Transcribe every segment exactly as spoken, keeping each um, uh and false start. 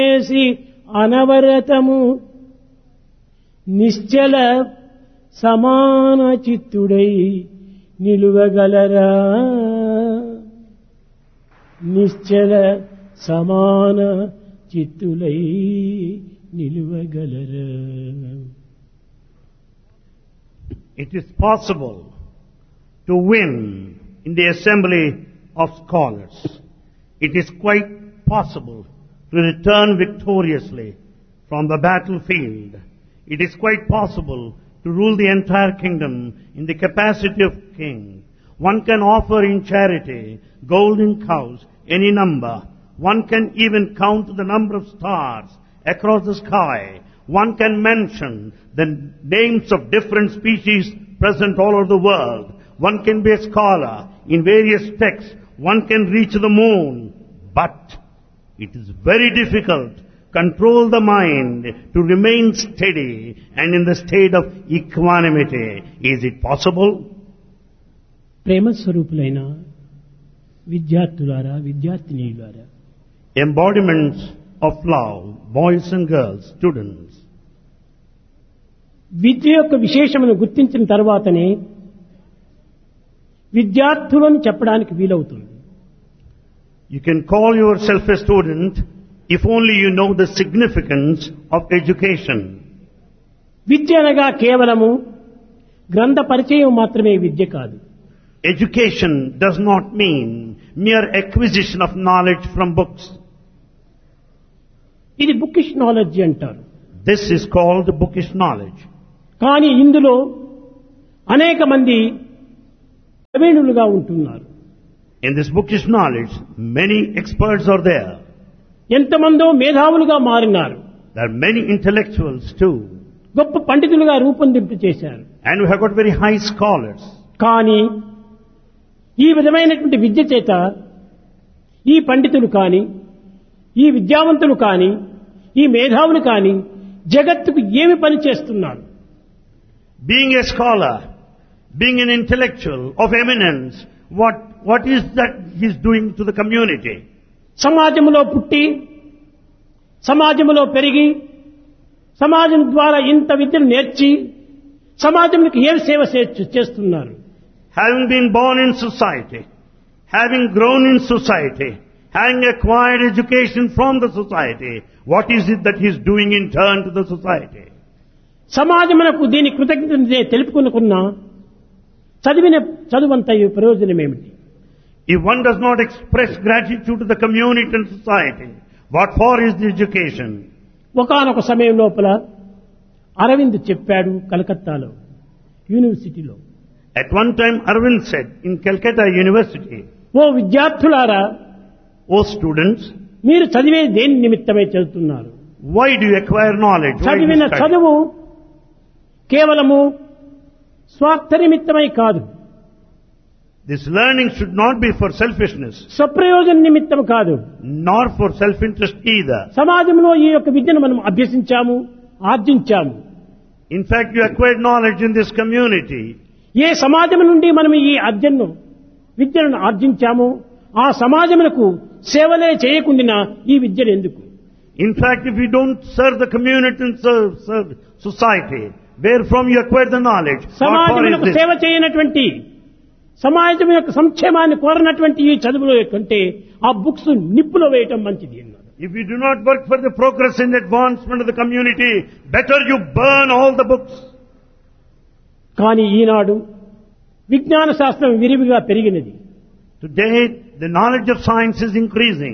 చేసి అనవరతము నిశ్చల సమాన చిత్తుడై నిలువగలరా నిశ్చల సమాన చిత్తులై నిలువగలరా. It is possible to win in the assembly of scholars. It is quite possible to return victoriously from the battlefield. It is quite possible to rule the entire kingdom in the capacity of king. One can offer in charity golden cows, any number. One can even count the number of stars across the sky. One can mention the names of different species present all over the world. One can be a scholar in various texts. One can reach the moon. But it is very difficult to control the mind to remain steady and in the state of equanimity. Is it possible? ప్రేమ స్వరూపులైన విద్యార్థులారా విద్యార్థినీలారా, Embodiments of love, boys and girls, students. విద్య యొక్క విశేషమును గుర్తించిన తర్వాతనే విద్యార్థులను చెప్పడానికి వీలవుతుంది. You can call yourself a student if only you know the significance of education. విద్య అనగా కేవలము గ్రంథ పరిచయం మాత్రమే విద్య కాదు. Education does not mean mere acquisition of knowledge from books. ఇది బుకిష్ నాలెడ్జ్ అంటారు. This is called bookish knowledge. కానీ ఇందులో అనేక మంది ప్రవీణులుగా ఉంటున్నారు. In this bookish knowledge, many experts are there. ఎంతమందో మేధావులుగా మారినారు. There are many intellectuals too. గొప్ప పండితులుగా రూపొందింపు చేశారు. And we have got very high scholars. కానీ ఈ విధమైనటువంటి విద్య చేత ఈ పండితులు కానీ, ఈ విద్యావంతులు కానీ, ఈ మేధావులు కానీ జగత్తుకు ఏమి పని చేస్తున్నారు? Being a scholar, being an intellectual of eminence, what, what is that he is doing to the community? సమాజంలో పుట్టి, సమాజంలో పెరిగి, సమాజం ద్వారా ఇంత విద్యను నేర్చి సమాజంకి ఏం సేవ చేస్తున్నారు? Having been born in society, having grown in society, having acquired education from the society, what is it that he is doing in turn to the society? సమాజమునకు దీని కృతజ్ఞత తెలుపుకునుకున్నా చదివిన చదువంత ప్రయోజనం ఏమిటి? If one does not express gratitude to the community and society, what for is the education? ఒకానొక సమయం లోపల అరవింద్ చెప్పాడు కలకత్తాలో యూనివర్సిటీలో. At one time Arvind said in Calcutta University, ఓ విద్యార్థులారా, O students, మీరు చదివే దేని నిమిత్తమై చదువుతున్నారు? why do you acquire knowledge? Why do you చదివిన study? చదువు కేవలము స్వార్థ నిమిత్తమై కాదు, This learning should not be for selfishness, స్వప్రయోజన నిమిత్తం కాదు, nor for self-interest either. సమాజంలో ఈ యొక్క విద్యను మనం అభ్యసించాము, ఆర్జించాము. In fact, you acquired knowledge in this community. ఏ సమాజం నుండి మనం ఈ అర్జన్ను విద్యను ఆర్జించామో ఆ సమాజమునకు సేవలే చేయకుండా ఈ విద్యను ఎందుకు? In fact, if you don't serve the community and serve, serve society, where from you acquired the knowledge, what for సమాజమునకు is this? సేవ చేయనటువంటి, సమాజం యొక్క సంక్షేమాన్ని కోరనటువంటి ఈ చదువులో కంటే ఆ బుక్స్ నిప్పులో వేయటం మంచిది అన్నారు. If you do not work for the progress and advancement of the community, better you burn all the books. కానీ ఈనాడు విజ్ఞాన శాస్త్రం విరివిగా పెరిగినది. Today, the knowledge of science is increasing.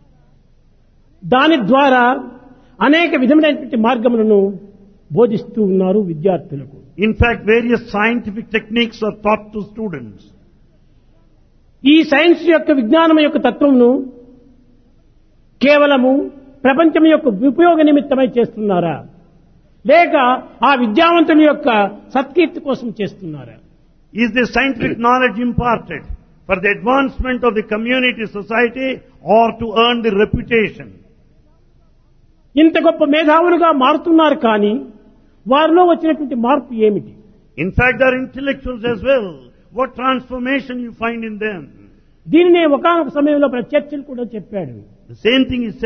దాని ద్వారా అనేక విధమైనటువంటి మార్గములను బోధిస్తూ ఉన్నారు విద్యార్థులకు. In fact, various scientific techniques are taught to students. ఈ సైన్స్ యొక్క విజ్ఞానం యొక్క తత్వమును కేవలము ప్రపంచం యొక్క ఉపయోగ నిమిత్తమై చేస్తున్నారా, లేక ఆ విద్యావంతుల యొక్క సత్కీర్తి కోసం చేస్తున్నారా? Is the scientific knowledge imparted for the advancement of the community, society, or to earn the reputation? ఇంత గొప్ప మేధావులుగా మారుతున్నారు, కానీ వారిలో వచ్చినటువంటి మార్పు ఏమిటి? In fact, they are intellectuals as well. What transformation you find in them? దీనినే ఒకానొక సమయంలో చర్చిలు కూడా చెప్పాడు. The same thing is said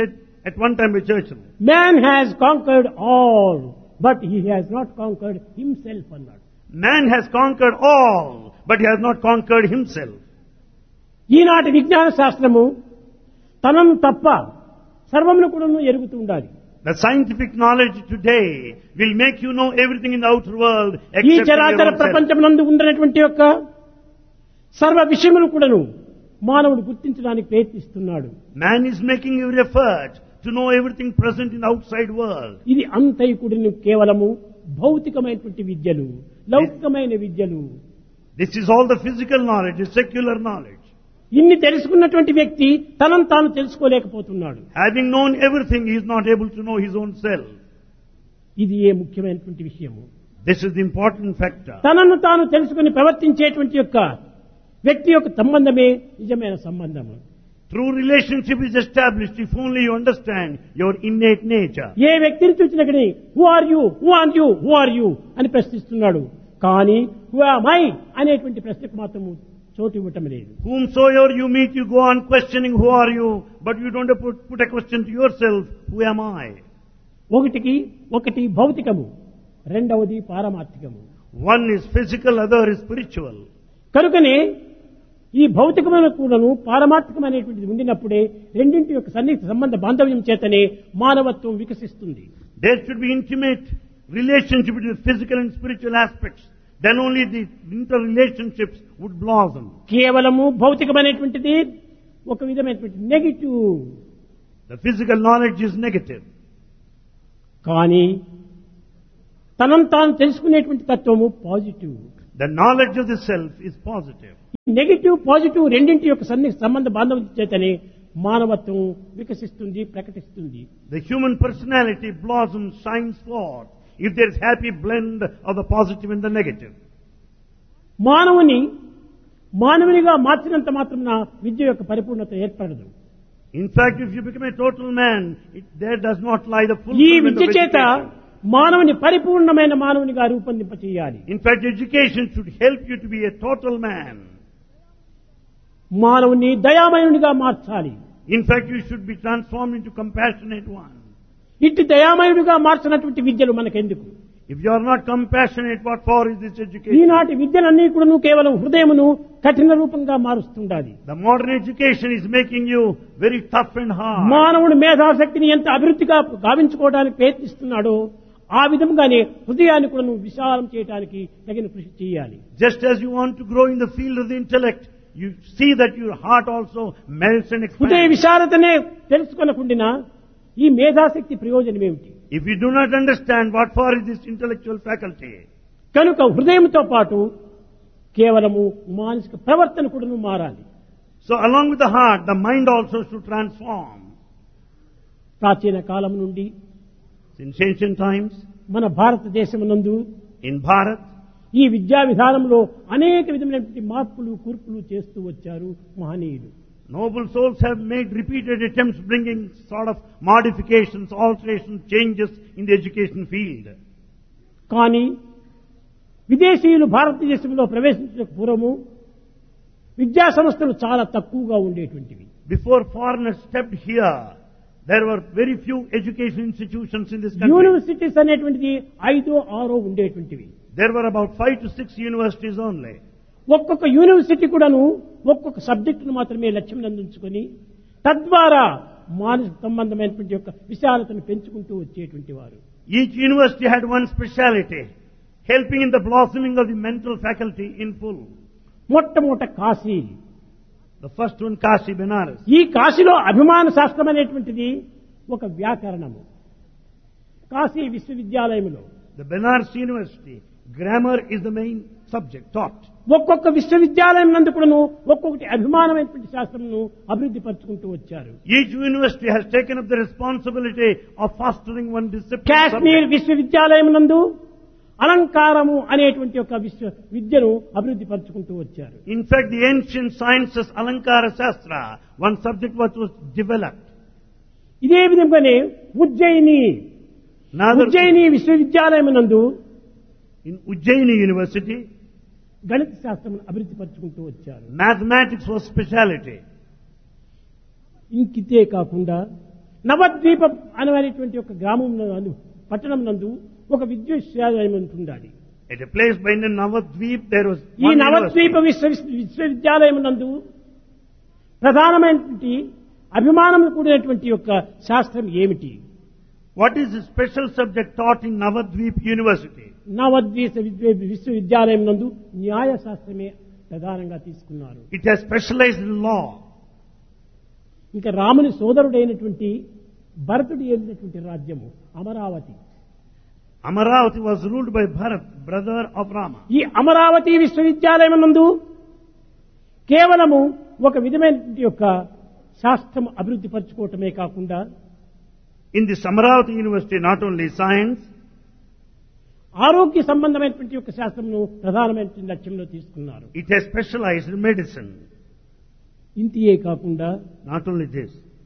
at one time by Churchill. Man has conquered all, but he has not conquered himself అన్నాడు. Man has conquered all, but he has not conquered himself. ఈనాటి విజ్ఞాన శాస్త్రము తనను తప్ప సర్వమును కూడా ఎరుగుతూ ఉండాలి. The scientific knowledge today will make you know everything in the outer world ఈ except చరాచర your own self. ప్రపంచమునందు ఉన్నటువంటి యొక్క సర్వ విషయములు కూడాను మానవుడు గుర్తించడానికి ప్రయత్నిస్తున్నాడు. Man is making every effort to know everything present in the outside world. ఇది అంతైకుడిని కేవలము భౌతికమైనటువంటి విద్యలు, లౌకికమైన విద్యలు. This is all the physical knowledge, the secular knowledge. ఇన్ని తెలుసుకున్నటువంటి వ్యక్తి తనను తాను తెలుసుకోలేకపోతున్నాడు. Having known everything, he is not able to know his own self. ఇది ఏ ముఖ్యమైనటువంటి విషయము. This is the important factor. తనను తాను తెలుసుకుని ప్రవర్తించేటువంటి యొక్క వ్యక్తి యొక్క సంబంధమే నిజమైన సంబంధము. True relationship is established if only you understand your innate nature. ఏ వ్యక్తిని చూసినా కానీ who are you who are you who are you అని ప్రశ్నిస్తున్నాడు. కానీ హూ ఆమ్ ఐ అనేటువంటి ప్రశ్నకు మాత్రం చోటు ఇవ్వటం లేదు. Whomsoever you meet, you go on questioning who are you, but you don't put, put a question to yourself, who am I? ఒకటికి ఒకటి భౌతికము, రెండవది పారమార్థికము. One is physical, other is spiritual. కనుకనే ఈ భౌతికమైన కూడాను పారమార్థికమైనటువంటిది ఉండినప్పుడే రెండింటి యొక్క సన్నిహిత సంబంధ బాంధవ్యం చేతనే మానవత్వం వికసిస్తుంది. There should be intimate relationship between physical and spiritual aspects. Then only the interrelationships would blossom. కేవలము భౌతికమైనటువంటిది ఒక విధమైనటువంటి negative. The physical knowledge is negative. కానీ తనను తాను తెలుసుకునేటువంటి తత్వము positive. The knowledge of the self is positive. Negative positive రెండింటి యొక్క సన్నిహిత సంబంధ బాంధవ్యం చేతనే మానవత్వం వికసిస్తుంది, ప్రకటిస్తుంది. The human personality blossoms, shines forth, if there is happy blend of the positive and the negative. మానవుని మానవునిగా మార్చినంత మాత్రం విద్య యొక్క పరిపూర్ణత ఏర్పడదు. In fact, if you become a total man, it, there does not lie the ఈ fulfillment Vidya of చేత education. మానవుని పరిపూర్ణమైన మానవునిగా రూపొందింప చేయాలి. In fact, education should help you to be a total man. మానవుని దయామయునిగా మార్చాలి. In fact, you should be transformed into compassionate one. ఇట్టి దయామయుడిగా మార్చినటువంటి విద్యలు మనకెందుకు? If you are not compassionate, what for is this education? ఈనాటి విద్యలన్నీ కూడా కేవలం హృదయమును కఠిన రూపంగా మారుస్తుండాలి. The modern education is making you very tough and hard. మానవుడి మేధాశక్తిని ఎంత అభివృద్ధిగా గావించుకోవడానికి ప్రయత్నిస్తున్నాడో ఆ విధంగానే హృదయాన్ని కూడా విశాలం చేయడానికి తగిన కృషి చేయాలి. Just as you want to grow in the field of the intellect, you see that your heart also melts and హృదయ expands. విశాలతనే తెలుసుకొనకుండా ఈ మేధాశక్తి ప్రయోజనం ఏమిటి? If you do not understand, what for is this intellectual faculty? కనుక హృదయంతో పాటు కేవలము మానసిక ప్రవర్తన కూడా మారాలి. So along with the heart, the mind also should transform. ప్రాచీన కాలం నుండి Since ancient times, మన భారతదేశమునందు in Bharat, ఈ విద్యా విధానంలో అనేక విధమైనటువంటి మార్పులు కూర్పులు చేస్తూ వచ్చారు మహనీయులు. noble souls have made repeated attempts bringing sort of modifications, alterations, changes in the education field. కానీ విదేశీయులు భారతదేశంలో ప్రవేశించక పూర్వము విద్యా సంస్థలు చాలా తక్కువగా ఉండేటువంటివి. Before foreigners stepped here, there were very few education institutions in this country. Universities అనేటువంటిది ఐదో ఆరో ఉండేటువంటివి. There were about five to six universities only. ఒక్కొక్క యూనివర్సిటీ కూడాను ఒక్కొక్క సబ్జెక్టును మాత్రమే లక్ష్యం అందించుకొని తద్వారా మానసిక సంబంధమైనటువంటి యొక్క విశాలతను పెంచుకుంటూ వచ్చేటువంటి వారు. Each university had one speciality, helping in the blossoming of the mental faculty in full. మొట్టమొదట Kashi. The first one, Kashi, Benares. ఈ కాశీలో అభిమాన శాస్త్రం అనేటువంటిది ఒక వ్యాకరణము. కాశీ విశ్వవిద్యాలయంలో The Benares University, grammar is the main subject taught. ఒక్కొక్క విశ్వవిద్యాలయం నందు కూడాను ఒక్కొక్కటి అభిమానమైనటువంటి శాస్త్రమును అభివృద్ధి పరుచుకుంటూ వచ్చారు. Each university has taken up the responsibility of fostering one discipline. Kashmir విశ్వవిద్యాలయం నందు అలంకారము అనేటువంటి ఒక విశ్వ విద్యను అభివృద్ధి పరుచుకుంటూ వచ్చారు. In fact, the ancient sciences, Alankara Shastra, one subject which was developed. ఇదే విధంగానే ఉజ్జయిని Another, ఉజ్జయిని విశ్వవిద్యాలయం నందు in Ujjaini University, గణిత శాస్త్రం అభివృద్ధి పరుచుకుంటూ వచ్చారు. mathematics was speciality. ఇంకితే కాకుండా నవద్వీప అనేటువంటి ఒక గ్రామం నందు పట్టణం నందు ఒక విశ్వవిద్యాలయం ఉంటుండాలి. At a place by the Navadvip there was ఈ one నవద్వీప university. విశ్వ విశ్వవిద్యాలయం నందు ప్రధానమైనటువంటి అభిమానం కూడినటువంటి యొక్క శాస్త్రం ఏమిటి? What is the special subject taught in Navadvip University? నవద్వీప విశ్వ- విశ్వవిద్యాలయం నందు న్యాయ శాస్త్రమే ప్రధానంగా తీసుకున్నారు. It has specialized in law. ఇంకా రాముని సోదరుడైనటువంటి భరతుడు ఏలినటువంటి రాజ్యము Amaravati. Amaravati was ruled by Bharat, brother of Rama. ఈ అమరావతి విశ్వవిద్యాలయం నందు కేవలము ఒక విధమైనటువంటి యొక్క శాస్త్రం అభివృద్ధి పరచుకోవటమే కాకుండా In this Amaravati University, not only science, ఆరోగ్య సంబంధమైనటువంటి యొక్క శాస్త్రమును ప్రధానమైనటువంటి లక్ష్యంలో తీసుకున్నారు. it has specialized in medicine. ఇంతియే కాకుండా Not only this,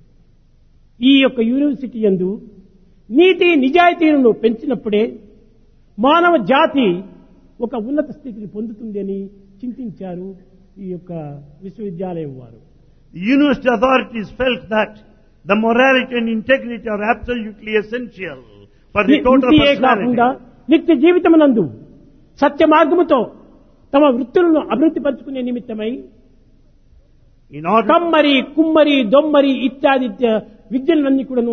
ఈ యొక్క యూనివర్సిటీ యందు నీతి నిజాయితీలను పెంచినప్పుడే మానవ జాతి ఒక ఉన్నత స్థితిని పొందుతుంది అని చింతించారు ఈ యొక్క విశ్వవిద్యాలయం వారు. the university authorities felt that the morality and integrity are absolutely essential for the total ఇంతియే కాకుండా personality. నిత్య జీవితమునందు సత్య మార్గముతో తమ వృత్తులను అభివృద్ధి పరచుకునే నిమిత్తమై In order, కమ్మరి కుమ్మరి దొమ్మరి ఇత్యాది ఇత్య- విద్యలన్నీ కూడాను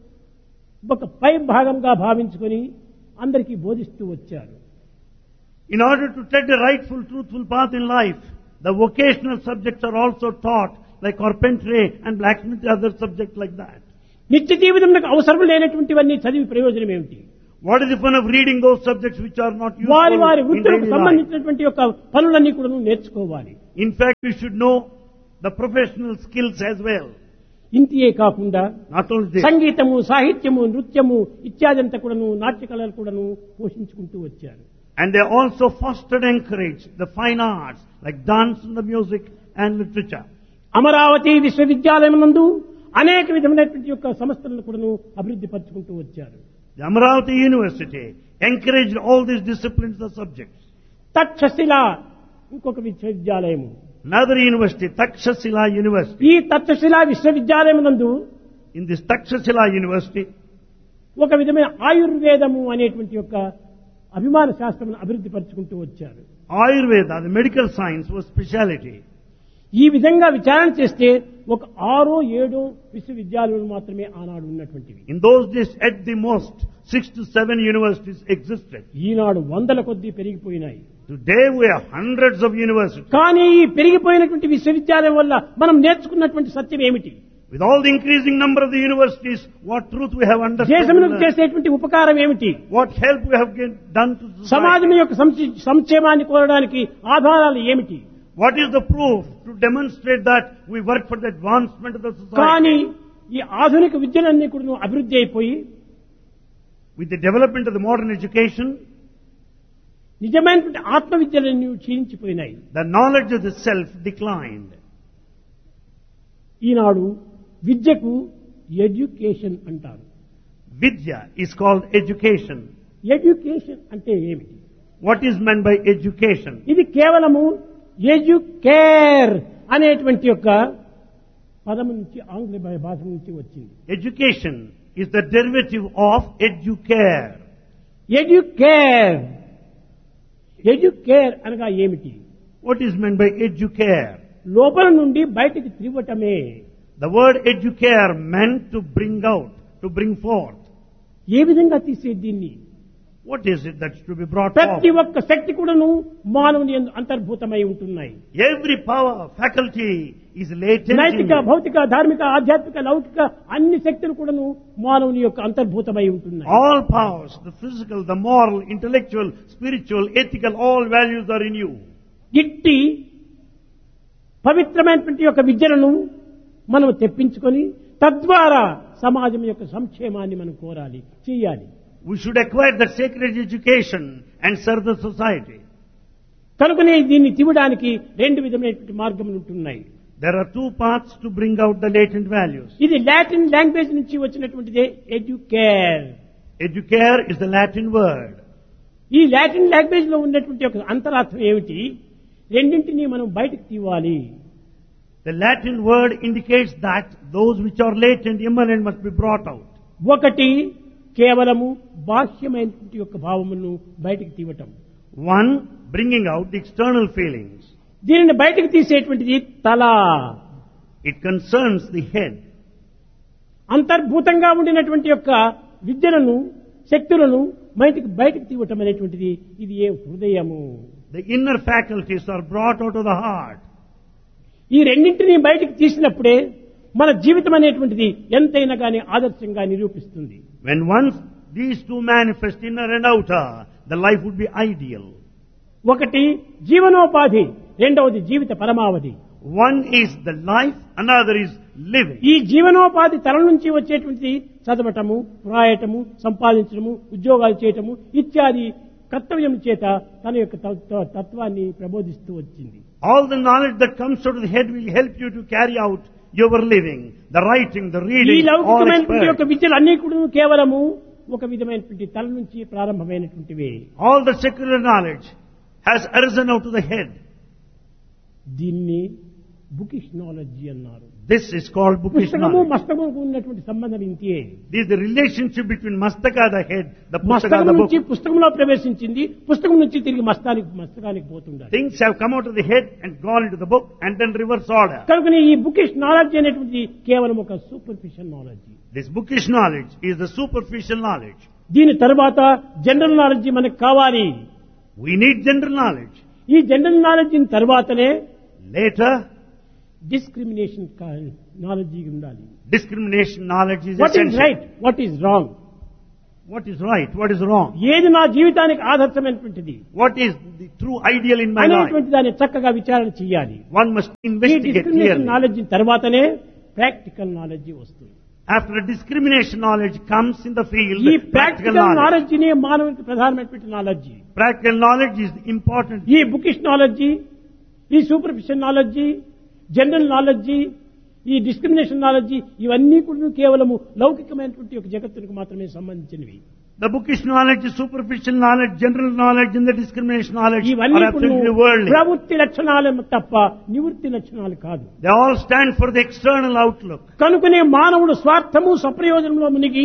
ఒక పై భాగంగా భావించుకొని అందరికీ బోధిస్తూ వచ్చారు. in order to take the rightful, truthful path in life, the vocational subjects are also taught, like carpentry and blacksmith, other subjects like that. నిత్య జీవితంలో అవసరం లేనటువంటివన్నీ చదివి ప్రయోజనం ఏమిటి? What is the fun of reading those subjects which are not useful వారి వారి in వృత్తులకు daily life? సంబంధించినటువంటి యొక్క పనులన్నీ కూడా నేర్చుకోవాలి. In fact, we should know the professional skills as well. ఇంతియే కాకుండా Not only this, సంగీతము సాహిత్యము నృత్యము ఇత్యాదంతా కూడాను నాట్య కళలు కూడాను పోషించుకుంటూ వచ్చారు. and they also fostered and encouraged the fine arts like dance and the music and literature. Amaravati విశ్వవిద్యాలయం నందు అనేక విధమైనటువంటి యొక్క సంస్థలను కూడాను అభివృద్ధి పరచుకుంటూ వచ్చారు. The Amaravati University encouraged all these disciplines and subjects. Takshashila ఇంకొక విశ్వవిద్యాలయము. Another university, Takshashila University. ఈ తక్షశిల విశ్వవిద్యాలయం నందు In this Takshashila University, ఒక విధమైన ఆయుర్వేదము అనేటువంటి యొక్క అభిమాన శాస్త్రం అభివృద్ధి పరచుకుంటూ వచ్చారు. Ayurveda, the medical science, was speciality. ఈ విధంగా విచారణ చేస్తే ఒక ఆరో ఏడో విశ్వవిద్యాలయాలు మాత్రమే ఆనాడు ఉన్నటువంటివి. In those days, at the most, six to seven universities existed. ఈనాడు వందల కొద్దీ పెరిగిపోయినాయి. Today we have hundreds of universities. కానీ ఈ పెరిగిపోయినటువంటి విశ్వవిద్యాలయం వల్ల మనం నేర్చుకున్నటువంటి సత్యం ఏమిటి? With all the increasing number of the universities, what truth we have understood? దేశములకు చేసేటువంటి ఉపకారం ఏమిటి? What help we have get- done to society? సమాజం యొక్క సంక్షే- సంక్షేమాన్ని కోరడానికి ఆధారాలు ఏమిటి? What is the proof to demonstrate that we work for the advancement of the society? కానీ ఈ ఆధునిక విద్యలన్నీ కూడా అభివృద్ధి అయిపోయి With the development of the modern education, నిజమైనటువంటి ఆత్మ విద్యలన్నీ క్షీణించిపోయినాయి. the knowledge of the self declined. ఈనాడు విద్యకు ఎడ్యుకేషన్ అంటారు. Vidya is called education. Education అంటే ఏమిటి? What is meant by education? ఇది కేవలము ఎడ్యుకేర్ అనేటువంటి యొక్క పదము నుంచి ఆంగ్ల భాష నుంచి వచ్చింది. Education is the derivative of educare. Educare educare అనగా ఏమిటి? What is meant by educare? లోపల నుండి బయటికి త్రివ్వటమే. The word educare meant to bring out, to bring forth. ఏ విధంగా తీసే దీన్ని? What is it that's to be brought ప్రతి forth? ఒక్క శక్తి కూడాను మానవుని యందు అంతర్భూతమై ఉంటున్నాయి. Every power, faculty is latent in నైతిక you. భౌతిక ధార్మిక ఆధ్యాత్మిక లౌకిక అన్ని శక్తులు కూడాను మానవుని యొక్క అంతర్భూతమై ఉంటున్నాయి. All powers, the physical, the moral, intellectual, spiritual, ethical, all values are in you. ఇట్టి పవిత్రమైనటువంటి యొక్క విద్యలను మనం తెప్పించుకొని తద్వారా సమాజం యొక్క సంక్షేమాన్ని మనం కోరాలి, చేయాలి. We should acquire that sacred education and serve the society. కనుకనే దీన్ని తీవడానికి రెండు విధమైనటువంటి మార్గములు ఉంటున్నాయి. There are two paths to bring out the latent values. ఇది లాటిన్ లాంగ్వేజ్ నుంచి వచ్చినటువంటిదే educare. Educare is the Latin word. ఈ లాటిన్ లాంగ్వేజ్ లో ఉన్నటువంటి ఒక అంతరార్థం ఏమిటి? రెండింటినీ మనం బయటకు తీవాలి. The Latin word indicates that those which are latent, immanent must be brought out. ఒకటి కేవలము బాహ్యమైనటువంటి యొక్క భావములను బయటికి తీయటం. One, bringing out the external feelings. దీనిని బయటికి తీసేటువంటిది తల. It concerns the head. అంతర్భూతంగా ఉండినటువంటి యొక్క విద్యలను, శక్తులను బయటికి బయటికి తీయటం అనేటువంటిది ఇది ఏ హృదయము. The inner faculties are brought out of the heart. ఈ రెండింటినీ బయటికి తీసినప్పుడే మన జీవితం అనేటువంటిది ఎంతైనా కానీ ఆదర్శంగా నిరూపిస్తుంది. When once these two manifest, inner and outer, the life would be ideal. ఒకటి జీవనోపాధి, రెండవది జీవిత పరమావధి. One is the life, another is living. ఈ జీవనోపాధి తల నుంచి వచ్చేటువంటిది చదవటము, వ్రాయటము, సంపాదించడము, ఉద్యోగాలు చేయటము ఇత్యాది కర్తవ్యం చేత తన యొక్క తత్వ- తత్వాన్ని ప్రబోధిస్తూ వచ్చింది. All the knowledge that comes out of the head will help you to carry out your living, the writing, the ఈ reading, all లౌకికమైనటువంటి యొక్క expert. విద్యలు అన్ని కూడా కేవలము ఒక విధమైనటువంటి తల నుంచి ప్రారంభమైనటువంటివే. All the secular knowledge has arisen out of the head. దీన్ని బుకిష్ నాలెడ్జి అన్నారు. This is called bookish పుస్తకము knowledge. మస్తకముకు ఉన్నటువంటి సంబంధం ఇంతే. This is the relationship between mastaka, the head, the pustaka, మస్తకం the book. నుంచి పుస్తకంలో ప్రవేశించింది, పుస్తకం నుంచి తిరిగి మస్తానికి మస్తకానికి పోతుండాలి. Things have come out of the head and gone into the book and then reverse order. కనుక ఈ బుకిష్ నాలెడ్జ్ అనేటువంటిది కేవలం ఒక superficial knowledge. This bookish knowledge is the superficial knowledge. దీని తర్వాత జనరల్ నాలెడ్జ్ మనకు కావాలి. We need general knowledge. ఈ జనరల్ నాలెడ్జ్ తర్వాతనే Later, డిస్క్రిమినేషన్ నాలెడ్జ్ ఉండాలి. discrimination knowledge is what is essential. Right, what is wrong, What is right? What is wrong? ఏది నా జీవితానికి ఆదర్శమైనటువంటిది What is the true ideal in my life? అనేటువంటి దాన్ని చక్కగా విచారణ చేయాలి. One must ఈ investigate డిస్క్రిమినేషన్ clearly. నాలెడ్జ్ తర్వాతనే ప్రాక్టికల్ నాలెడ్జ్ వస్తుంది. After discrimination knowledge comes in the field, ఈ practical ప్రాక్టికల్ knowledge. నాలెడ్జ్ నే మానవునికి ప్రధానమైనటువంటి knowledge. Practical knowledge is important. ఈ బుకిష్ నాలెడ్జ్, ఈ సూపర్ఫిషియల్ నాలెడ్జ్, జనరల్ నాలెడ్జ్, ఈ డిస్క్రిమినేషన్ నాలెడ్జ్ ఇవన్నీ కూడా కేవలము లౌకికమైనటువంటి ఒక జగత్తునికి మాత్రమే సంబంధించినవి. The bookish knowledge, superficial knowledge, general knowledge, and the discrimination knowledge ఇవన్నీ are absolutely worldly. ప్రవృత్తి లక్షణాలు తప్ప నివృత్తి లక్షణాలు కాదు. They all stand for the external outlook. కనుకనే మానవుడు స్వార్థము స్వప్రయోజనంలో మునిగి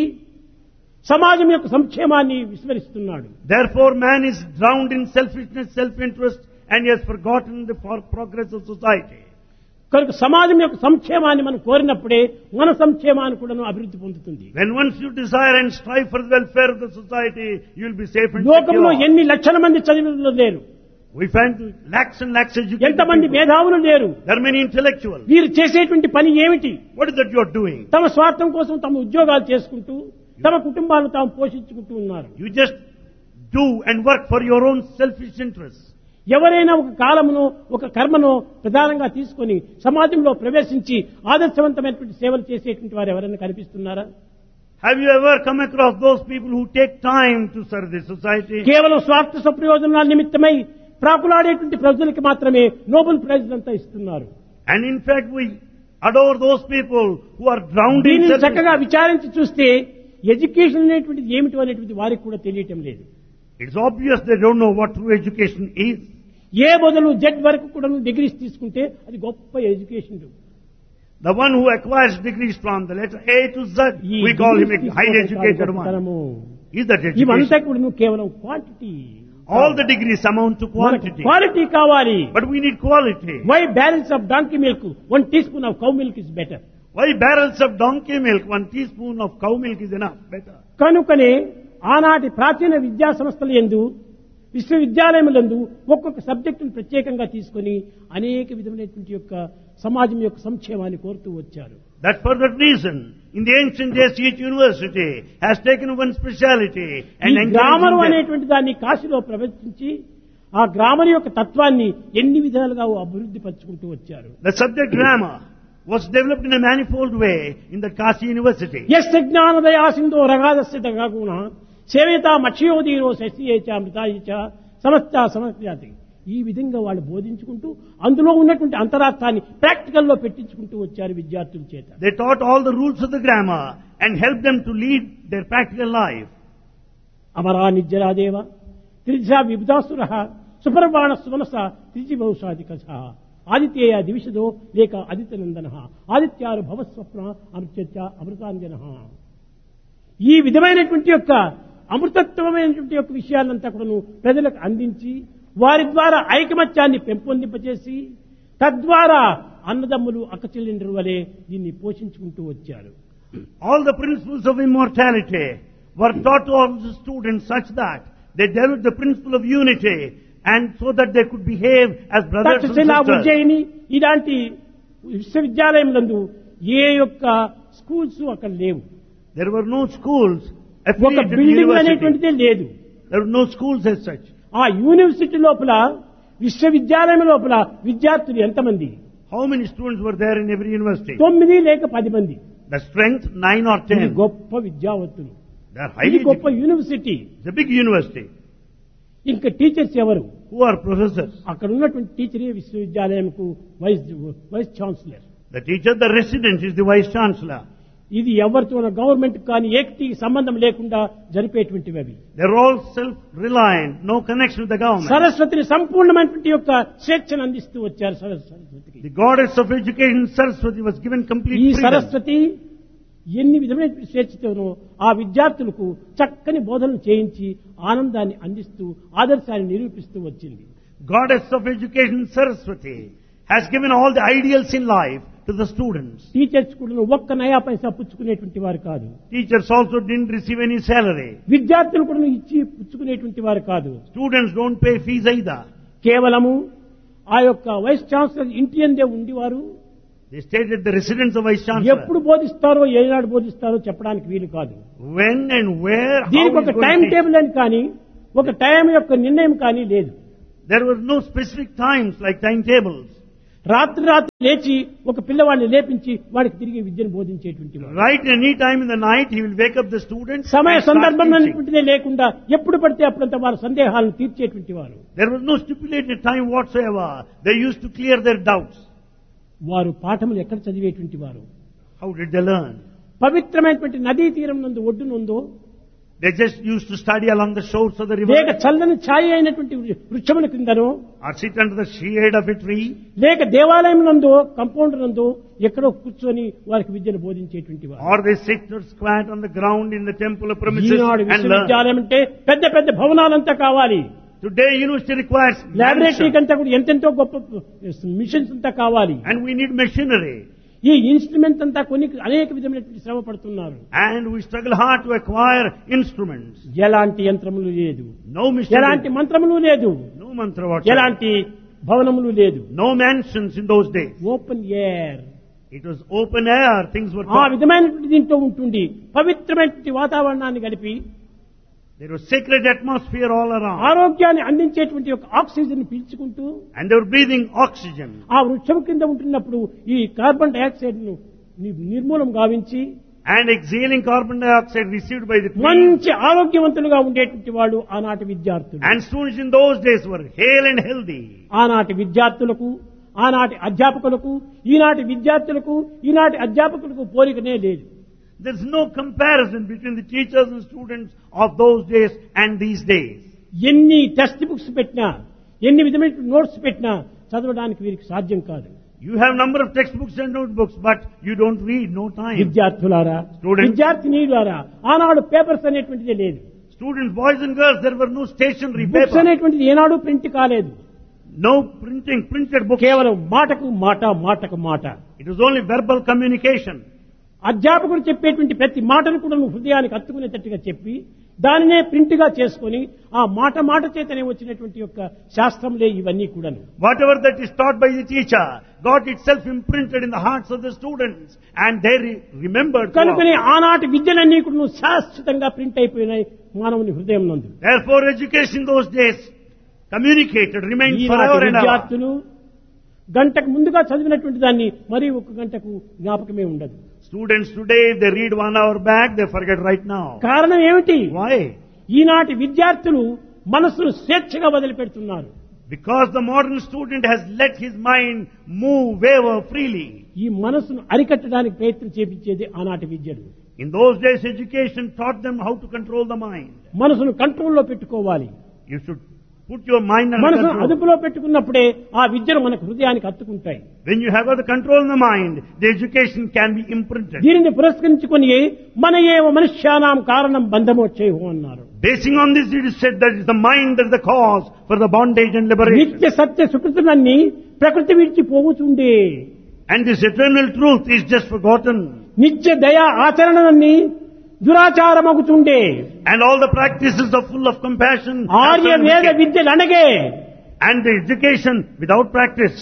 సమాజం యొక్క సంక్షేమాన్ని విస్మరిస్తున్నాడు. Therefore, man is drowned in selfishness, self-interest, and he has forgotten the for- progress of society. కనుక సమాజం యొక్క సంక్షేమాన్ని మనం కోరినప్పుడే మన సంక్షేమాన్ని కూడా అభివృద్ధి పొందుతుంది. When once you desire and strive for the welfare of the society, you will be safe and లోకంలో secure. ఎన్ని లక్షల మంది చదివిన లేరు, We find lakhs and lakhs educated ఎంతమంది people. మేధావులు లేరు. There are many intellectuals. వీరు చేసేటువంటి పని ఏమిటి? What is that you are doing? తమ స్వార్థం కోసం తమ ఉద్యోగాలు చేసుకుంటూ తమ కుటుంబాలను తాము పోషించుకుంటూ ఉన్నారు. You just do and work for your own selfish interests. ఎవరైనా ఒక కాలమును ఒక కర్మను ప్రధానంగా తీసుకొని సమాజంలో ప్రవేశించి ఆదర్శవంతమైనటువంటి సేవలు చేసేటువంటి వారు ఎవరైనా కనిపిస్తున్నారా? Have you ever come across those people who take time to serve the society? కేవలం స్వార్థ స్వప్రయోజనాల నిమిత్తమై ప్రాకులాడేటువంటి ప్రజలకి మాత్రమే నోబెల్ ప్రైజ్ అంతా ఇస్తున్నారు. And in fact, we adore those people who are drowned in దీనిని selfish. చక్కగా విచారించి చూస్తే ఎడ్యుకేషన్ అనేటువంటిది ఏమిటి అనేటువంటిది వారికి కూడా తెలియటం లేదు. It's obvious they don't know what true education is. ఏ బదులు జెడ్ వరకు కూడా డిగ్రీస్ తీసుకుంటే అది గొప్ప education. The one who acquires degrees from the letter A to Z, we call him a highly educated one. Is that ఇవంతా education? కూడా కేవలం quantity. All the degrees amount to quantity. Quality కావాలి. But we need quality. Why balance of donkey milk one tea spoon of cow milk is better. Why barrels of donkey milk, one teaspoon of cow milk is enough, better. కనుకనే ఆనాటి ప్రాచీన విద్యా సంస్థల యందు విశ్వవిద్యాలయములందు ఒక్కొక్క సబ్జెక్టును ప్రత్యేకంగా తీసుకొని అనేక విధమైనటువంటి యొక్క సమాజం యొక్క సంక్షేమాన్ని కోరుతూ వచ్చారు. That for that reason, in the ancient days, each university has taken one speciality ఈ and గ్రామర్ encouraging them. అనేటువంటి దాన్ని కాశీలో ప్రవేశించి ఆ గ్రామర్ యొక్క తత్వాన్ని ఎన్ని విధాలుగా అభివృద్ధి పరుచుకుంటూ వచ్చారు. The subject grammar was developed in a manifold way in the Kashi University. Yes జ్ఞానదయా సింధో రగాదస్య దగాగుణ సేవేత మక్షయోదీరో శశియేచ మృతాయిచ సమస్త సమస్యాతి. ఈ విధంగా వాళ్ళు బోధించుకుంటూ అందులో ఉన్నటువంటి అంతరార్థాన్ని ప్రాక్టికల్లో పెట్టించుకుంటూ వచ్చారు విద్యార్థుల చేత. They taught all the rules of the grammar and helped them to lead their practical life. Amara నిజ్జరాదేవ త్రిజా విబుధాసుర సుపర్వాణ సుమనస త్రిజి బహుశాది కథ. ఆదిత్యేయ దివిషదో లేక ఆదిత్యనందన ఆదిత్యారు భవస్వప్న అమృత్య అమృతాంజన. ఈ విధమైనటువంటి యొక్క అమృతత్వమైనటువంటి యొక్క విషయాలంతా కూడాను ప్రజలకు అందించి వారి ద్వారా ఐకమత్యాన్ని పెంపొందింపచేసి తద్వారా అన్నదమ్ములు అక్కచెల్లెండ్రు వలె దీన్ని పోషించుకుంటూ వచ్చారు. All the principles of immortality were taught to all the students such that they developed the principle of unity and so that they could behave as brothers and Takshashila sisters. Ujjaini ఇలాంటి విశ్వవిద్యాలయంలందు ఏ యొక్క స్కూల్స్ అక్కడ లేవు. There were no schools ఒక affiliated to building university. అనేటువంటిదే లేదు. There were no schools as such. ఆ university లోపల విశ్వవిద్యాలయం లోపల విద్యార్థులు ఎంతమంది? How many students were there in every university? తొమ్మిది లేక పది మంది. The strength, nine or ఇది ten. గొప్ప విద్యావంతులు. They are ఇది highly గొప్ప educated. University. It's a big university. ఇంకా టీచర్స్ ఎవరు? Who are professors? అక్కడ ఉన్నటువంటి టీచరే విశ్వవిద్యాలయంకు vice vice chancellor. The teacher, the resident is the vice chancellor. ఇది ఎవరితో గవర్నమెంట్ కానీ ఏకటి సంబంధం లేకుండా జరిపేటువంటివి అవి. They're all self-reliant, no connection with the government. సరస్వతిని సంపూర్ణమైనటువంటి యొక్క స్వేచ్ఛను అందిస్తూ వచ్చారు సరస్వతికి. The goddess of education, Saraswati, was given complete ఈ freedom. సరస్వతి ఎన్ని విధమైన స్వేచ్ఛతోనో ఆ విద్యార్థులకు చక్కని బోధనలు చేయించి ఆనందాన్ని అందిస్తూ ఆదర్శాన్ని నిరూపిస్తూ వచ్చింది. Goddess of education, Saraswati, has given all the ideals in life to the students. Teachers కూడా ఒక్క నయా పైసా పుచ్చుకునేటువంటి వారు కాదు. Teachers also didn't receive any salary. విద్యార్థులు కూడా ఇచ్చి పుచ్చుకునేటువంటి వారు కాదు. Students don't pay fees either. కేవలము ఆ యొక్క వైస్ ఛాన్సలర్ ఇంటి అందే ఉండివారు. They stayed at the residence of vice chancellor. ఎప్పుడు బోధిస్తారో ఏనాడు బోధిస్తారో చెప్పడానికి వీలు కాదు. When and where, how దీనికి ఒక is going time to teach. Table అని కానీ ఒక టైం యొక్క నిర్ణయం కానీ లేదు. There were no specific times like timetables. రాత్రి రాత్రి లేచి ఒక పిల్లవాడిని లేపించి వాడికి తిరిగి విద్యను బోధించేటువంటి వాడు. Right any time in the night, he will wake up the students సమయ and start సందర్భం teaching. అనేటువంటిదే లేకుండా ఎప్పుడు పడితే అప్పుడంతా వారి సందేహాలను తీర్చేటువంటి వారు. There was no stipulated time whatsoever. They used to clear their doubts. వారు పాఠములు ఎక్కడ చదివేటువంటి వారు? How did they learn? పవిత్రమైనటువంటి నదీ తీరం నందు ఒడ్డునుందో They just used to study along the shores of the river, లేక చల్లని ఛాయ అయినటువంటి వృక్షముల కిందనో or sit under the shade of a tree, లేక దేవాలయం నందో కంపౌండ్ నందో ఎక్కడో కూర్చొని వారికి విద్యను బోధించేటువంటి వారు. or they sit or squat on the ground in the temple premises Eenadu and learn. విశ్వవిద్యాలయం అంటే పెద్ద పెద్ద భవనాలంతా కావాలి. Today university requires laboratory mansion, కంతా కూడా ఎంతెంతో గొప్ప మిషన్స్ అంతా కావాలి. and we need machinery, ఈ ఇన్స్ట్రుమెంట్ అంతా కొన్ని అనేక విధమైనటువంటి శ్రమ పడుతున్నారు. and we struggle hard to acquire instruments. ఎలాంటి యంత్రములు లేదు, No ఎలాంటి machinery, మంత్రములు లేదు, no mantra whatsoever, ఎలాంటి భవనములు లేదు. no mansions in those days. Open air It was open air, things were ఆ taught. విధమైనటువంటి దీంట్లో ఉంటుంది. పవిత్రమైనటువంటి వాతావరణాన్ని కలిపి There was sacred atmosphere all around, ఆరోగ్యాన్ని అందించేటువంటి ఒక oxygen పీల్చుకుంటూ and they were breathing oxygen. ఆ వృక్షం కింద ఉంటున్నప్పుడు ఈ కార్బన్ డైఆక్సైడ్ ను ని- నిర్మూలం గావించి And exhaling carbon dioxide received by the trees. మంచి ఆరోగ్యవంతులుగా ఉండేటువంటి వాళ్ళు ఆనాటి విద్యార్థులు. And students in those days were hale and healthy. ఆనాటి విద్యార్థులకు ఆనాటి అధ్యాపకులకు ఈనాటి విద్యార్థులకు ఈనాటి అధ్యాపకులకు పోలికనే లేదు. There's no comparison between the teachers and students of those days and these days. ఎన్ని టెక్స్ట్ బుక్స్ పెట్టినా ఎన్ని విధమైన నోట్స్ పెట్టినా చదవడానికి వీరికి సాధ్యం కాదు. You have number of textbooks and notebooks, but you don't read, no time. విద్యార్థులారా, Students. విద్యార్థినీలారా, ఆనాడు పేపర్స్ అనేటువంటిదే లేదు. Students, boys and girls, there were no stationery books paper. అనేటువంటిది ఏనాడు ప్రింట్ కాలేదు. No printing, printed books. కేవలం మాటకు మాట మాటకు మాట. It was only verbal communication. అధ్యాపకుడు చెప్పేటువంటి ప్రతి మాటను కూడా నువ్వు హృదయానికి హత్తుకునేటట్టుగా చెప్పి దానినే ప్రింట్ గా చేసుకుని ఆ మాట మాట చేతనే వచ్చినటువంటి యొక్క శాస్త్రంలే ఇవన్నీ కూడాను. Whatever that is taught by the teacher got itself imprinted in the hearts of the students, and they re- remembered. కనుకనే throughout. ఆనాటి విద్యలన్నీ కూడా శాశ్వతంగా ప్రింట్ అయిపోయినాయి మానవుని హృదయం నందు. Therefore, education in those days communicated, remained ఈనాటి forever and ever. విద్యార్థులు గంటకు ముందుగా చదివినటువంటి దాన్ని మరి ఒక గంటకు జ్ఞాపకమే ఉండదు. Students today, if they read one hour back, they forget right now. కారణం ఏమిటి? Why? ఈనాటి విద్యార్థులు మనసును స్వేచ్ఛగా వదిలిపెడుతున్నారు. Because the modern student has let his mind move, waver freely. ఈ మనసును అరికట్టడానికి ప్రయత్నం చేపించేది ఆనాటి విద్యలు. In those days, education taught them how to control the mind. మనసును కంట్రోల్లో పెట్టుకోవాలి. You should Put your mind under మనసు control. అదుపులో పెట్టుకున్నప్పుడే ఆ విద్యలు మనకు హృదయానికి హత్తుకుంటాయి. When you have got the control in the mind, the education can be imprinted. దీనిని పురస్కరించుకొని మన ఏవ మనుష్యానాం కారణం బంధమోచ్చేహు అన్నారు. Basing on this, it is said that it's the mind that is the cause for the bondage and liberation. నిత్య సత్య సుకృతులన్నీ ప్రకృతి విడిచి పోవుచుండే. And this eternal truth is just forgotten. నిత్య దయా ఆచరణలన్నీ దురాచారమగుచుండే. And all the practices are full of compassion. Arya వేద విద్యలు అనగే. And the education without practice.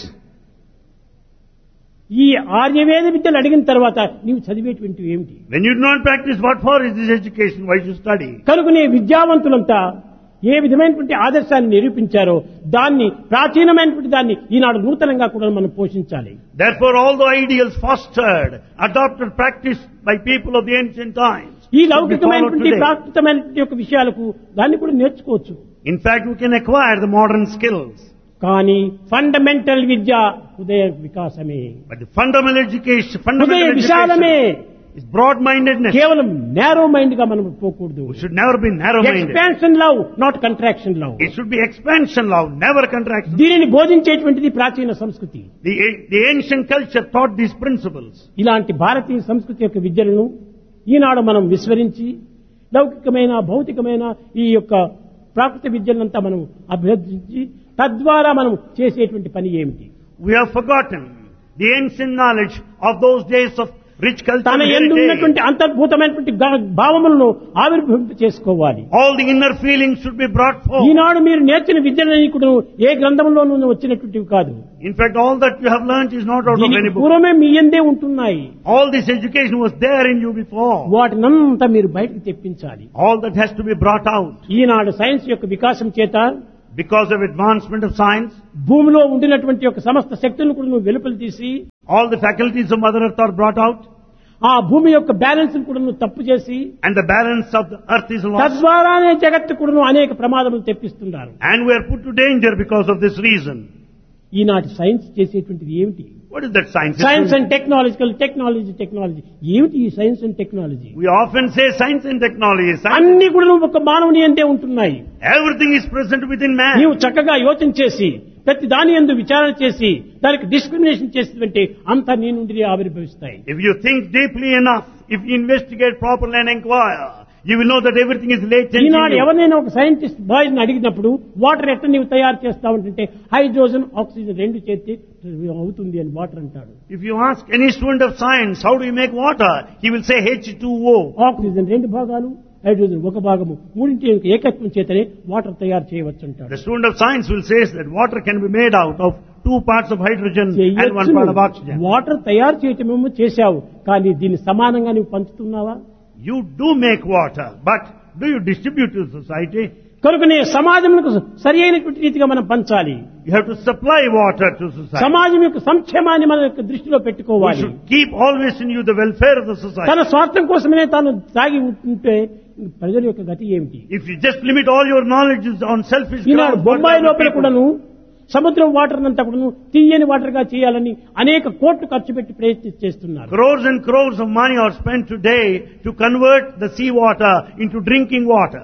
ఈ ఆర్యవేద విద్యలు అడిగిన తర్వాత నీవు చదివేటువంటివి ఏమిటి? When you do not practice, what for is this education? Why should you study? కనుకనే విద్యావంతులంతా ఏ విధమైనటువంటి ఆదర్శాన్ని నిరూపించారో దాన్ని ప్రాచీనమైనటువంటి దాన్ని ఈనాడు నూతనంగా కూడా మనం పోషించాలి. Therefore, all the ideals fostered, adopted, practiced by people of the ancient times, ఈ should be followed లౌకికమైనటువంటి today. ప్రాకృతమైనటువంటి యొక్క విషయాలకు దాన్ని కూడా నేర్చుకోవచ్చు. In fact, we can acquire the modern skills. కానీ ఫండమెంటల్ విద్య హృదయ వికాసమే, But the fundamental education, హృదయ fundamental విశాలమే. education is broad-mindedness. కేవలం నేరో మైండ్ గా మనం పోకూడదు. We should never be narrow-minded. Expansion love, not contraction love. It should be expansion love, never contraction. దీనిని బోధించేటువంటిది ప్రాచీన సంస్కృతి. The, the ancient culture taught these principles. ఇలాంటి భారతీయ సంస్కృతి యొక్క విద్యలను ఈనాడు మనం విస్మరించి లౌకికమైన భౌతికమైన ఈ యొక్క ప్రాకృత విద్యలంతా మనం అభ్యర్థించి తద్వారా మనం చేసేటువంటి పని ఏమిటి? We have forgotten the ancient knowledge of those days of rich culture తన and యందు heritage. ఉన్నటువంటి అంతర్భూతమైనటువంటి గా- భావములను ఆవిర్భవింప చేసుకోవాలి. All the inner feelings should be brought forth. ఈనాడు మీరు నేర్చిన విద్యలన్నీ కూడా ఏ గ్రంథంలోనూ వచ్చినటువంటివి కాదు. In fact, all that you have learnt is not out of దీనికి any book. పూర్వమే మీ యందే ఉంటున్నాయి. All this education was there in you before. వాటినంతా మీరు బయటకు తెప్పించాలి. All that has to be brought out. Eenadu science యొక్క వికాసం చేత Because of advancement of science, భూమిలో ఉండినటువంటి యొక్క సమస్త శక్తులను కూడా నువ్వు వెలుపలు తీసి all the faculties of Mother Earth are brought out, ఆ భూమి యొక్క బ్యాలెన్స్ కూడా నువ్వు తప్పు చేసి and the balance of the earth is lost. తద్వారానే జగత్తు కూడా అనేక ప్రమాదములు తెప్పిస్తున్నారు. And we are put to danger because of this reason. ఈనాటి సైన్స్ చేసేటువంటిది ఏమిటి? What is that science? Science and technological technology technology ఏమిటి ఈ science and technology? We often say science and technology. Science, అన్ని కూడా నువ్వు ఒక మానవుని అంతే ఉంటున్నాయి. everything is present within man. నీవు చక్కగా యోచన చేసి ప్రతి దాని యందు విచారణ చేసి దానికి డిస్క్రిమినేషన్ చేసినటువంటి అంతా నీ నుండి ఆవిర్భవిస్తాయి. If you think deeply enough, if you investigate properly and inquire, you will know that everything is latent in Eenadu you. ఎవరినైనా ఒక సైంటిస్ట్ బాయ్ అడిగినప్పుడు వాటర్ ఎట్లా నీవు తయారు చేస్తావంటే హైడ్రోజన్ ఆక్సిజన్ రెండు చేస్తే అవుతుంది అని వాటర్ అంటాడు. If you ask any student of science, how do you make water? He will say H two O. Oxygen రెండు భాగాలు, హైడ్రోజన్ ఒక భాగము, మూడింటి యొక్క ఏకత్వం చేతనే వాటర్ తయారు చేయవచ్చు అంటాడు. The student of science will say that water can be made out of two parts of hydrogen and one part of oxygen. Water తయారు చేయటమేమో చేశావు, కానీ దీన్ని సమానంగా నువ్వు పంచుతున్నావా? You do make water, but do you distribute to society? కనుకనే సమాజంకు సరి అయినటువంటి రీతిగా మనం పంచాలి. You have to supply water to society. సమాజం యొక్క సంక్షేమాన్ని మన యొక్క దృష్టిలో You పెట్టుకోవాలి. should keep always in you the welfare of the society. తన స్వార్థం కోసమే తాను తాగి ఉంటే ప్రజల యొక్క గతి ఏమిటి? If you just limit all your knowledge on selfish Eenadu grounds, Bombay what లోపల other కూడాను people- సముద్రం వాటర్ అంతా కూడాను తీయని వాటర్ గా చేయాలని అనేక కోట్లు ఖర్చు పెట్టి ప్రయత్నం చేస్తున్నారు. crores and crores of money are spent today to convert the sea water into drinking water.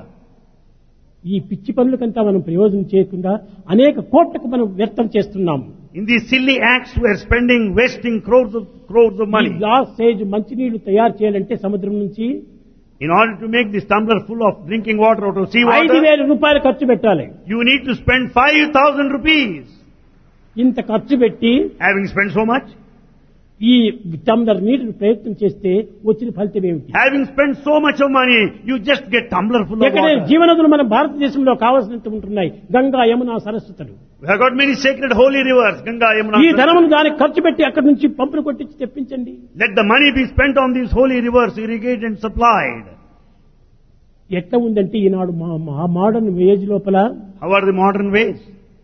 ఈ పిచ్చి పనులకంతా మనం ప్రయోజనం చేయకుండా అనేక కోట్లకు మనం వ్యర్థం చేస్తున్నాం. In these silly acts, we are spending, wasting crores of crores of ఈ money. గ్లాస్ సైజ్ మంచినీళ్లు తయారు చేయాలంటే సముద్రం నుంచి In order to make this tumbler full of drinking water out of sea ఐదు water, వేల రూపాయలు ఖర్చు పెట్టాలి. you need to spend five thousand rupees. ఇంత ఖర్చు పెట్టి Having spent so much, ఈ టంబ్లర్ నీటిని ప్రయత్నం చేస్తే వచ్చిన ఫలితం ఏమిటి? having spent so much of money, you just get tumbler full of ఎక్కడైనా water. జీవనదులు మన భారతదేశంలో కావాల్సినంత ఉంటున్నాయి. Ganga, Yamuna, సరస్వతులు. We have got many sacred holy rivers, Ganga, Yamuna. ఈ ధనమును దానికి ఖర్చు పెట్టి అక్కడి నుంచి పంపులు కొట్టించి తెప్పించండి. Let the money be spent on these holy rivers, irrigated and supplied. ఎట్లా ఉందంటే ఈనాడు మా మా మోడర్న్ ఏజ్ లోపల How are the modern ways?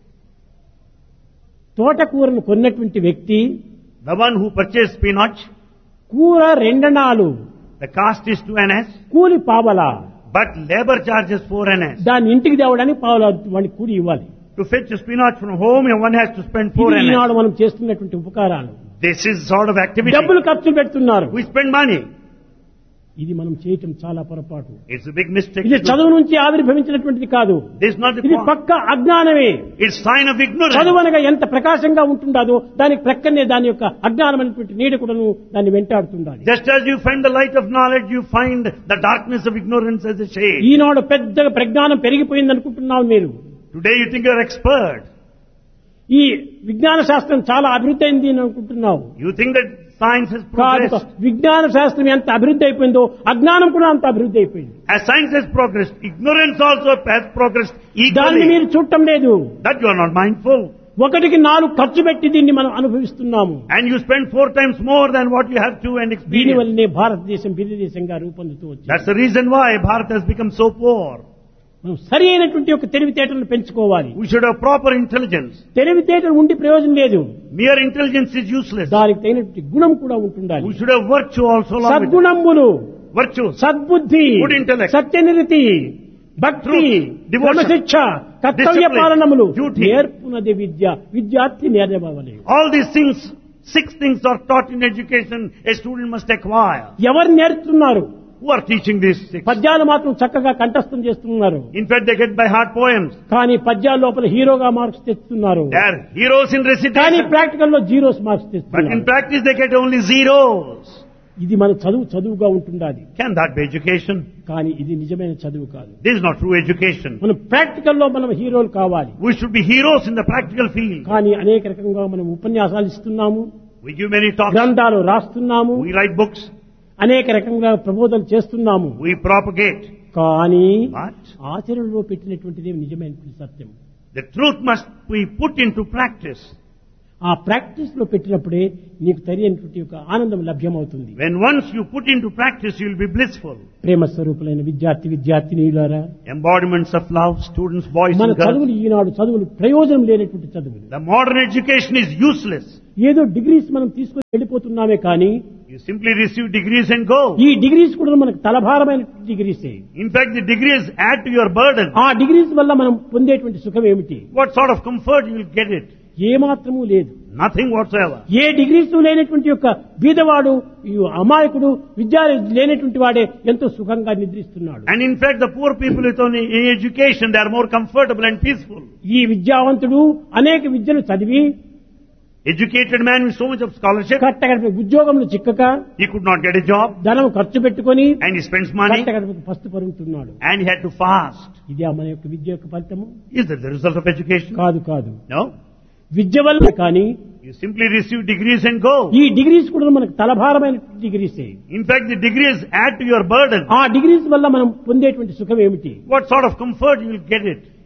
తోటకూరను కొన్నటువంటి వ్యక్తి The one who purchased spinach, కూర రెండనాలు, the cost is two annas, కూలి పావలా, but labor charges four annas. దాన్ని ఇంటికి తేవడానికి పావలా వాడికి కూలి ఇవ్వాలి. To fetch a spinach from home, one has to spend four ఇది ఈనాడు annas. మనం చేస్తున్నటువంటి ఉపకారాలు. This is sort of activity. డబ్బులు ఖర్చు పెడుతున్నారు. We spend money. ఇది మనం చేయటం చాలా పొరపాటు. It's a big mistake. ఇది చదువు నుంచి ఆవిర్భవించినటువంటిది కాదు. This is not the ఇది point. పక్క అజ్ఞానమే. It's sign of ignorance. చదువు అనగా ఎంత ప్రకాశంగా ఉంటుందో దానికి ప్రక్కనే దాని యొక్క అజ్ఞానమైనటువంటి నీడ కూడాను దాన్ని వెంటాడుతుండాలి. Just as you find the light of knowledge, you find the darkness of ignorance as a shade. ఈనాడు పెద్దగా ప్రజ్ఞానం పెరిగిపోయింది అనుకుంటున్నావు మీరు. Today you think you're expert. ఈ విజ్ఞాన శాస్త్రం చాలా అభివృద్ధి అయింది అని అనుకుంటున్నావు. You think that science has కాదు, progressed. విజ్ఞాన శాస్త్రం ఎంత అభివృద్ధి అయిపోయిందో అజ్ఞానం కూడా అంత అభివృద్ధి అయిపోయింది. As science has progressed, ignorance also has progressed దాన్ని equally. మీరు చూడటం లేదు. That you are not mindful. ఒకటికి నాలుగు ఖర్చు పెట్టి దీన్ని మనం అనుభవిస్తున్నాము. And you spend four times more than what you have to and దీని experience. వల్లనే భారతదేశం బిరి దేశంగా రూపొందుతూ వచ్చింది. That's the reason why Bharat has become so poor. మనం సరి అయినటువంటి ఒక తెలివితేటలను పెంచుకోవాలి. We should have proper intelligence. తెలివితేటలు ఉండి ప్రయోజనం లేదు. Mere intelligence is useless. దానికి తగినటువంటి గుణం కూడా ఉంటుండాలి. We should have virtue also along with it. సద్గుణములు, Virtues. సద్బుద్ధి, Good intellect. సత్యనిరతి, భక్తి, Truth, devotion, క్రమశిక్ష, కర్తవ్య discipline, పాలనములు duty. నేర్పునది విద్య. విద్యార్థి నేర్పవలే. All these things, six things are taught in education a student must acquire. ఎవరు నేర్చుతున్నారు? Who are teaching these six? పద్యాలు మాత్రం చక్కగా కంఠస్థం చేస్తున్నారు. In fact, they get by heart poems. కానీ పద్యాల లోపల హీరోగా మార్క్స్ తెస్తున్నారు. They are heroes in కానీ recitation. ప్రాక్టికల్ లో జీరోస్ మార్క్స్ But in తెస్తున్నారు. practice, they get only zeros. ఇది మన చదువు చదువుగా ఉంటుండాలి. Can that be education? కానీ ఇది నిజమైన చదువు కాదు. This is not true education. మనం ప్రాక్టికల్ లో మనం హీరోలు కావాలి. We should be heroes in the practical field. కానీ అనేక రకంగా మనం ఉపన్యాసాలు ఇస్తున్నాము, We give many talks. గ్రంథాలు రాస్తున్నాము, We write books. అనేక రకంగా ప్రబోధనలు చేస్తున్నాము. We propagate. కానీ But ఆచరణలో పెట్టినటువంటిది నిజమైనటువంటి సత్యం. the truth must be put into practice. ఆ ప్రాక్టీస్ లో పెట్టినప్పుడే నీకు తెలియనటువంటి ఒక ఆనందం లభ్యమవుతుంది. When once you put into practice, you will be blissful. ప్రేమ స్వరూపులైన విద్యార్థి విద్యార్థినీయులారా, Embodiments of love, students, boys మన and girls. చదువులు ఈనాడు చదువులు ప్రయోజనం లేనటువంటి చదువులు. The modern education is useless. ఏదో డిగ్రీస్ మనం తీసుకొని వెళ్ళిపోతున్నామే కానీ You simply receive degrees and go. ఈ డిగ్రీస్ కూడా మనకు తలభారమైన డిగ్రీసే. In fact, the degrees add to your burden. ఆ డిగ్రీస్ వల్ల మనం పొందేటువంటి సుఖం ఏమిటి? What sort of comfort you will get it? ఏ మాత్రము లేదు. Nothing whatsoever. ఏ డిగ్రీస్ లేనటువంటి యొక్క బీదవాడు, ఈ అమాయకుడు, విద్య లేనటువంటి వాడే ఎంతో సుఖంగా నిద్రిస్తున్నాడు. And in fact, the poor people with only education, they are more comfortable and peaceful. ఈ విద్యావంతుడు అనేక విద్యలు చదివి Educated man with so much of scholarship, కట్టగడప ఉద్యోగంలో చిక్కక he could not get a job ధనం ఖర్చు పెట్టుకొని and he spends money కట్టగడపకు పస్తు పరుగుతున్నాడు. and he had to fast. ఇది మన యొక్క విద్య యొక్క ఫలితము Is that the result of education? కాదు. కాదు No. విద్య వల్ల కానీ You simply receive degrees and go. ఈ డిగ్రీస్ కూడా మనకు తలభారమైన డిగ్రీసే. In fact, the degrees add to your burden. ఆ డిగ్రీస్ వల్ల మనం పొందేటువంటి సుఖం ఏమిటి? What sort of comfort you will get it?